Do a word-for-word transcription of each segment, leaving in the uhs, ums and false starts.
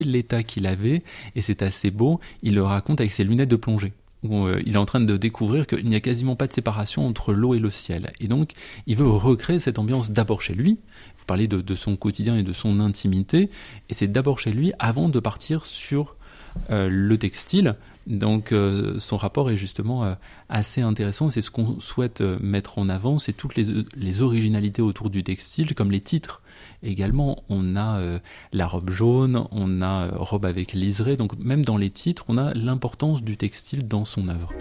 l'état qu'il avait, et c'est assez beau, il le raconte avec ses lunettes de plongée, où euh, il est en train de découvrir qu'il n'y a quasiment pas de séparation entre l'eau et le ciel. Et donc, il veut recréer cette ambiance d'abord chez lui. Vous parlez de, de son quotidien et de son intimité, et c'est d'abord chez lui avant de partir sur euh, le textile. Donc euh, son rapport est justement euh, assez intéressant, c'est ce qu'on souhaite euh, mettre en avant, c'est toutes les, les originalités autour du textile, comme les titres. Également, on a euh, la robe jaune, on a euh, robe avec liseré, donc même dans les titres, on a l'importance du textile dans son œuvre.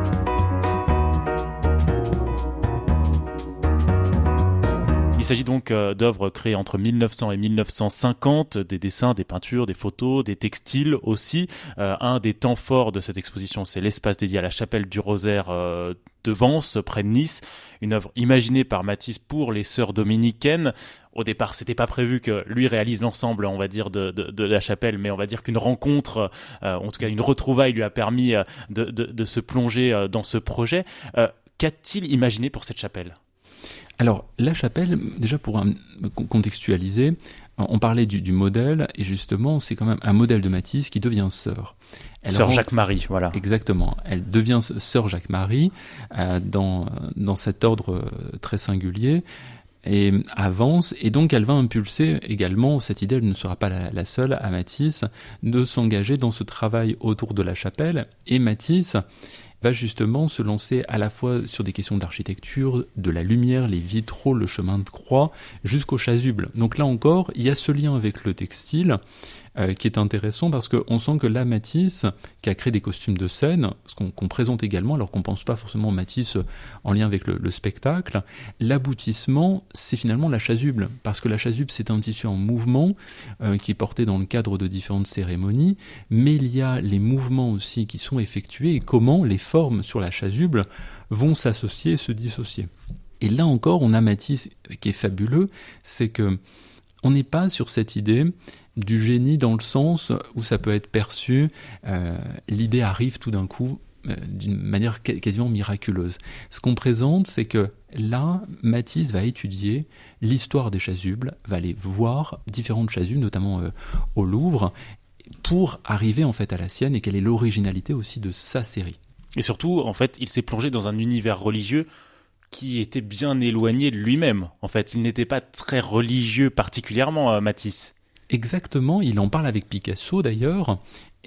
Il s'agit donc euh, d'œuvres créées entre mille neuf cents et mille neuf cent cinquante, des dessins, des peintures, des photos, des textiles aussi. Euh, un des temps forts de cette exposition, c'est l'espace dédié à la chapelle du Rosaire euh, de Vence, près de Nice. Une œuvre imaginée par Matisse pour les sœurs dominicaines. Au départ, c'était pas prévu que lui réalise l'ensemble, on va dire, de, de, de la chapelle, mais on va dire qu'une rencontre, euh, en tout cas une retrouvaille, lui a permis euh, de, de, de se plonger euh, dans ce projet. Euh, qu'a-t-il imaginé pour cette chapelle ? Alors, la chapelle, déjà pour un, contextualiser, on parlait du, du modèle, et justement, c'est quand même un modèle de Matisse qui devient sœur. Elle sœur rentre, Jacques-Marie, voilà. Exactement. Elle devient sœur Jacques-Marie euh, dans, dans cet ordre très singulier, et avance, et donc elle va impulser également cette idée, elle ne sera pas la, la seule à Matisse, de s'engager dans ce travail autour de la chapelle, et Matisse va justement se lancer à la fois sur des questions d'architecture, de la lumière, les vitraux, le chemin de croix, jusqu'au chasuble. Donc là encore, il y a ce lien avec le textile euh, qui est intéressant parce qu'on sent que là, Matisse, qui a créé des costumes de scène, ce qu'on, qu'on présente également, alors qu'on ne pense pas forcément Matisse en lien avec le, le spectacle, l'aboutissement, c'est finalement la chasuble, parce que la chasuble, c'est un tissu en mouvement euh, qui est porté dans le cadre de différentes cérémonies, mais il y a les mouvements aussi qui sont effectués et comment les formes sur la chasuble vont s'associer et se dissocier. Et là encore, on a Matisse qui est fabuleux, c'est que on n'est pas sur cette idée du génie dans le sens où ça peut être perçu, euh, l'idée arrive tout d'un coup euh, d'une manière quasiment miraculeuse. Ce qu'on présente, c'est que là, Matisse va étudier l'histoire des chasubles, va aller voir différentes chasubles, notamment euh, au Louvre, pour arriver en fait à la sienne et quelle est l'originalité aussi de sa série. Et surtout, en fait, il s'est plongé dans un univers religieux qui était bien éloigné de lui-même. En fait, il n'était pas très religieux particulièrement, Matisse. Exactement, il en parle avec Picasso d'ailleurs,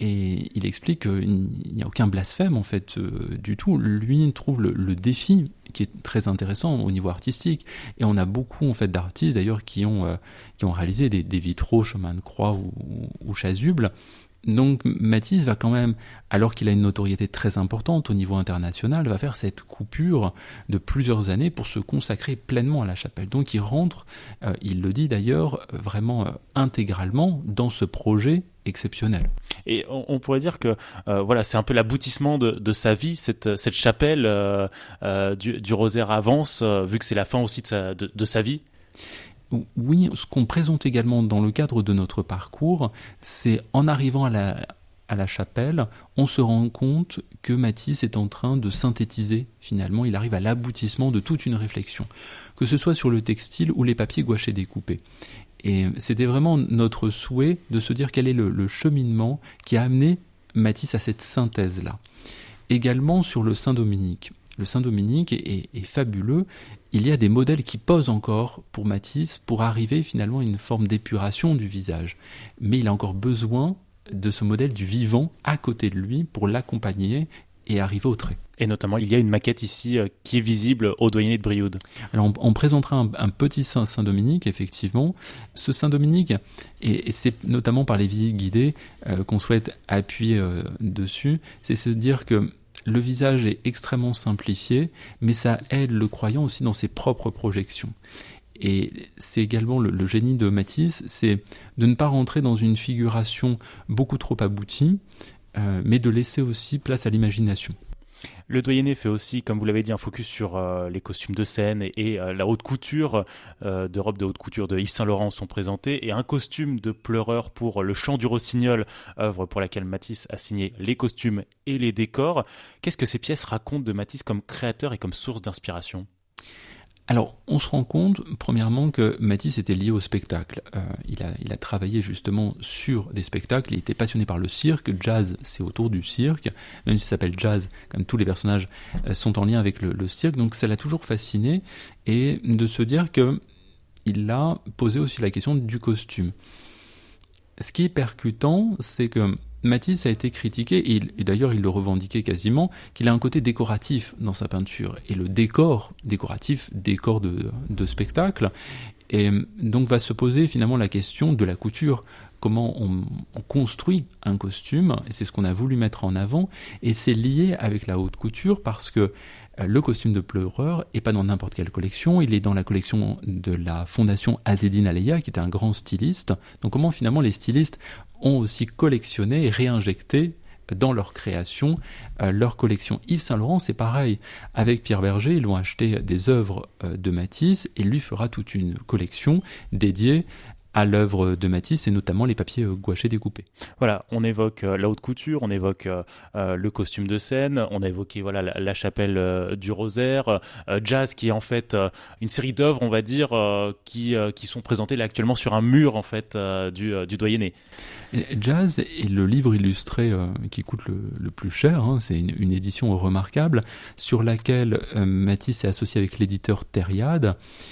et il explique qu'il n'y a aucun blasphème en fait euh, du tout. Lui il trouve le, le défi qui est très intéressant au niveau artistique, et on a beaucoup en fait d'artistes d'ailleurs qui ont euh, qui ont réalisé des, des vitraux, chemin de croix ou, ou, ou chasubles. Donc Matisse va quand même, alors qu'il a une notoriété très importante au niveau international, va faire cette coupure de plusieurs années pour se consacrer pleinement à la chapelle. Donc il rentre, euh, il le dit d'ailleurs, vraiment euh, intégralement dans ce projet exceptionnel. Et on, on pourrait dire que euh, voilà, c'est un peu l'aboutissement de, de sa vie, cette, cette chapelle euh, euh, du, du Rosaire à Vence, euh, vu que c'est la fin aussi de sa, de, de sa vie. Oui, ce qu'on présente également dans le cadre de notre parcours, c'est en arrivant à la, à la chapelle, on se rend compte que Matisse est en train de synthétiser, finalement, il arrive à l'aboutissement de toute une réflexion, que ce soit sur le textile ou les papiers gouachés découpés. Et c'était vraiment notre souhait de se dire quel est le, le cheminement qui a amené Matisse à cette synthèse-là. Également sur le Saint-Dominique. Le Saint-Dominique est, est, est fabuleux. Il y a des modèles qui posent encore pour Matisse pour arriver finalement à une forme d'épuration du visage. Mais il a encore besoin de ce modèle du vivant à côté de lui pour l'accompagner et arriver au trait. Et notamment, il y a une maquette ici euh, qui est visible au doyenné de Brioude. Alors, on, on présentera un, un petit Saint Saint-Dominique, effectivement. Ce Saint-Dominique, et, et c'est notamment par les visites guidées euh, qu'on souhaite appuyer euh, dessus, c'est se dire que le visage est extrêmement simplifié, mais ça aide le croyant aussi dans ses propres projections. Et c'est également le, le génie de Matisse, c'est de ne pas rentrer dans une figuration beaucoup trop aboutie, euh, mais de laisser aussi place à l'imagination. Le doyenné fait aussi, comme vous l'avez dit, un focus sur euh, les costumes de scène et, et euh, la haute couture, euh, de robes de haute couture de Yves Saint-Laurent sont présentées, et un costume de pleureur pour Le Chant du Rossignol, œuvre pour laquelle Matisse a signé les costumes et les décors. Qu'est-ce que ces pièces racontent de Matisse comme créateur et comme source d'inspiration ? Alors, on se rend compte, premièrement, que Matisse était lié au spectacle. Euh, il a, il a travaillé justement sur des spectacles, il était passionné par le cirque. Jazz, c'est autour du cirque, même si ça s'appelle Jazz, comme tous les personnages euh, sont en lien avec le, le cirque, donc ça l'a toujours fasciné, et de se dire que il a posé aussi la question du costume. Ce qui est percutant, c'est que Matisse a été critiqué, et, il, et d'ailleurs il le revendiquait quasiment, qu'il a un côté décoratif dans sa peinture. Et le décor, décoratif, décor de, de spectacle, et donc va se poser finalement la question de la couture. Comment on, on construit un costume, et c'est ce qu'on a voulu mettre en avant, et c'est lié avec la haute couture parce que le costume de pleureur n'est pas dans n'importe quelle collection, il est dans la collection de la fondation Azzedine Alaïa, qui était un grand styliste. Donc comment finalement les stylistes ont aussi collectionné et réinjecté dans leur création euh, leur collection. Yves Saint Laurent, c'est pareil. Avec Pierre Berger, ils vont acheter des œuvres euh, de Matisse et lui fera toute une collection dédiée à l'œuvre de Matisse et notamment les papiers gouachés découpés. Voilà, on évoque euh, la haute couture, on évoque euh, le costume de scène, on a évoqué voilà la, la chapelle euh, du Rosaire, euh, Jazz qui est en fait euh, une série d'œuvres, on va dire, euh, qui euh, qui sont présentées là actuellement sur un mur en fait euh, du euh, du Doyenné. Jazz est le livre illustré euh, qui coûte le, le plus cher, hein, c'est une, une édition remarquable sur laquelle euh, Matisse est associé avec l'éditeur Thériade.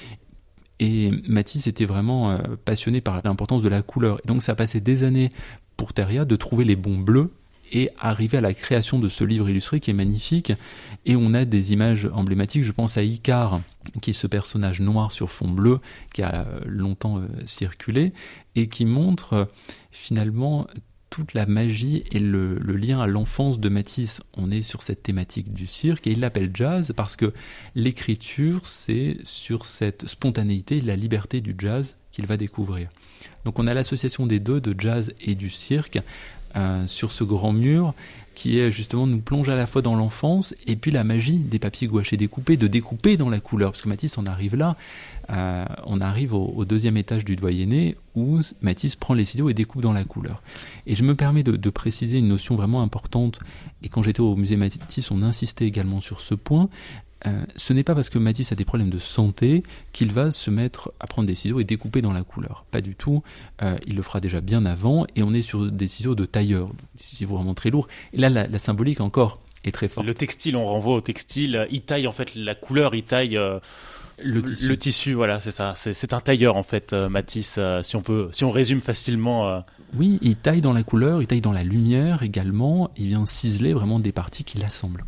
Et Matisse était vraiment euh, passionné par l'importance de la couleur. Et donc ça a passé des années pour Thériade de trouver les bons bleus et arriver à la création de ce livre illustré qui est magnifique. Et on a des images emblématiques, je pense à Icare, qui est ce personnage noir sur fond bleu qui a longtemps euh, circulé et qui montre euh, finalement toute la magie et le, le lien à l'enfance de Matisse. On est sur cette thématique du cirque et il l'appelle jazz parce que l'écriture, c'est sur cette spontanéité et la liberté du jazz qu'il va découvrir. Donc on a l'association des deux, de jazz et du cirque, euh, sur ce grand mur qui est justement nous plonge à la fois dans l'enfance et puis la magie des papiers gouachés découpés, de découper dans la couleur, parce que Matisse en arrive là, euh, on arrive au, au deuxième étage du Doyenné où Matisse prend les ciseaux et découpe dans la couleur. Et je me permets de, de préciser une notion vraiment importante, et quand j'étais au musée Matisse, on insistait également sur ce point. Euh, ce n'est pas parce que Matisse a des problèmes de santé qu'il va se mettre à prendre des ciseaux et découper dans la couleur. Pas du tout. Euh, il le fera déjà bien avant, et on est sur des ciseaux de tailleur, des ciseaux vraiment très lourds. Et là, la, la symbolique encore est très forte. Le textile, on renvoie au textile. Il taille en fait la couleur, il taille euh, le, tissu. le tissu. Voilà, c'est ça. C'est, c'est un tailleur en fait, euh, Matisse. Euh, si on peut, si on résume facilement. Euh... Oui, il taille dans la couleur, il taille dans la lumière également. Il vient ciseler vraiment des parties qu'il assemble.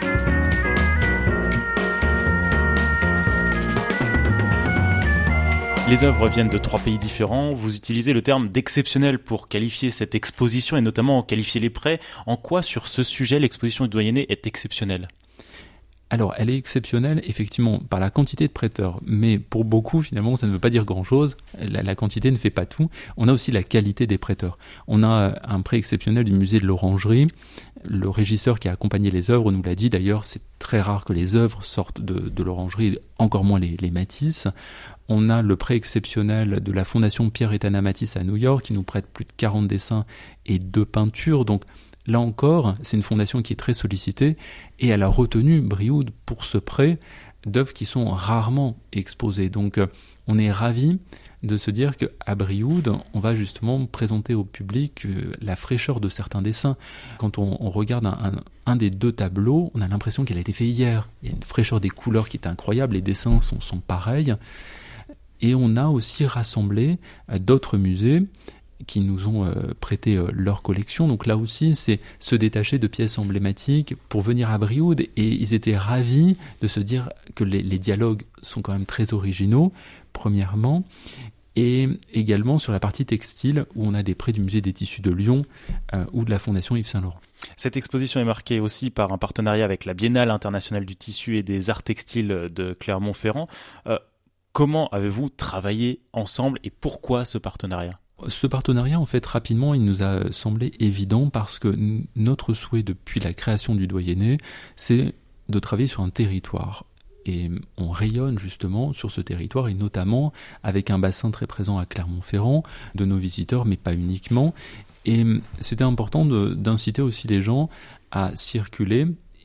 Les œuvres viennent de trois pays différents. Vous utilisez le terme d'exceptionnel pour qualifier cette exposition et notamment qualifier les prêts. En quoi, sur ce sujet, l'exposition du Doyenné est exceptionnelle ? Alors, elle est exceptionnelle, effectivement, par la quantité de prêteurs. Mais pour beaucoup, finalement, ça ne veut pas dire grand-chose. La, la quantité ne fait pas tout. On a aussi la qualité des prêteurs. On a un prêt exceptionnel du musée de l'Orangerie. Le régisseur qui a accompagné les œuvres nous l'a dit. D'ailleurs, c'est très rare que les œuvres sortent de, de l'Orangerie, encore moins les, les Matisse. On a le prêt exceptionnel de la Fondation Pierre et Anna Matisse à New York, qui nous prête plus de quarante dessins et deux peintures. Donc, là encore, c'est une fondation qui est très sollicitée et elle a retenu Brioude pour ce prêt d'œuvres qui sont rarement exposées. Donc, on est ravis de se dire qu'à Brioude, on va justement présenter au public la fraîcheur de certains dessins. Quand on, on regarde un, un, un des deux tableaux, on a l'impression qu'elle a été faite hier. Il y a une fraîcheur des couleurs qui est incroyable, les dessins sont, sont pareils. Et on a aussi rassemblé d'autres musées qui nous ont euh, prêté euh, leur collection. Donc là aussi, c'est se détacher de pièces emblématiques pour venir à Brioude. Et ils étaient ravis de se dire que les, les dialogues sont quand même très originaux, premièrement. Et également sur la partie textile, où on a des prêts du musée des tissus de Lyon euh, ou de la Fondation Yves Saint Laurent. Cette exposition est marquée aussi par un partenariat avec la Biennale internationale du tissu et des arts textiles de Clermont-Ferrand. Euh, comment avez-vous travaillé ensemble et pourquoi ce partenariat ? Ce partenariat, en fait, rapidement, il nous a semblé évident parce que n- notre souhait depuis la création du Doyenné, c'est de travailler sur un territoire. Et on rayonne justement sur ce territoire, et notamment avec un bassin très présent à Clermont-Ferrand, de nos visiteurs, mais pas uniquement. Et c'était important de, d'inciter aussi les gens à circuler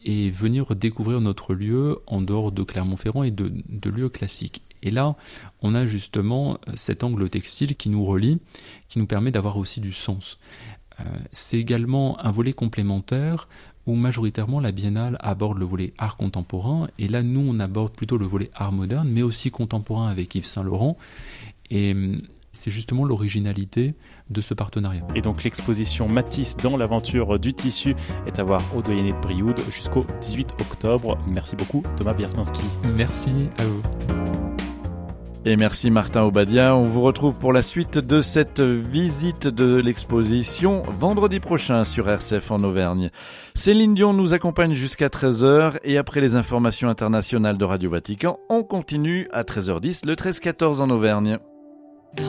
et venir découvrir notre lieu en dehors de Clermont-Ferrand et de, de lieux classiques. Et là, on a justement cet angle textile qui nous relie, qui nous permet d'avoir aussi du sens. Euh, c'est également un volet complémentaire où majoritairement la Biennale aborde le volet art contemporain, et là nous on aborde plutôt le volet art moderne, mais aussi contemporain avec Yves Saint Laurent, et c'est justement l'originalité de ce partenariat. Et donc l'exposition Matisse dans l'aventure du tissu est à voir au Doyenné de Brioude jusqu'au dix-huit octobre. Merci beaucoup Thomas Wiersminski. Merci à vous. Et merci Martin Obadia. On vous retrouve pour la suite de cette visite de l'exposition vendredi prochain sur R C F en Auvergne. Céline Dion nous accompagne jusqu'à treize heures et après les informations internationales de Radio Vatican, on continue à treize heures dix le treize quatorze en Auvergne.